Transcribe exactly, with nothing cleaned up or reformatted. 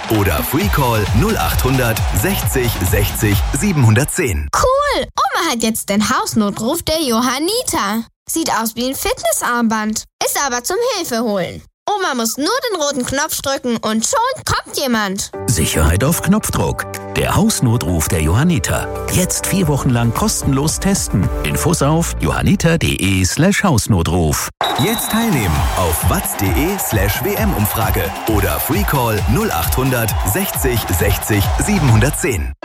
oder Freecall null acht hundert sechzig sechzig siebenhundertzehn. Cool! Oma hat jetzt den Hausnotruf der Johanniter. Sieht aus wie ein Fitnessarmband, ist aber zum Hilfeholen. Oma muss nur den roten Knopf drücken und schon kommt jemand. Sicherheit auf Knopfdruck. Der Hausnotruf der Johanniter. Jetzt vier Wochen lang kostenlos testen. Infos auf johanniter.de slash Hausnotruf. Jetzt teilnehmen auf watz.de slash WM-Umfrage oder Freecall null acht hundert sechzig sechzig siebenhundertzehn.